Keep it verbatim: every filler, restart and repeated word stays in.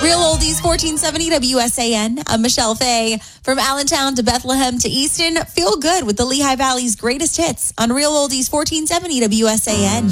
Real Oldies fourteen seventy W S A N. I'm Michelle Fay. From Allentown to Bethlehem to Easton, feel good with the Lehigh Valley's greatest hits on Real Oldies fourteen seventy W S A N.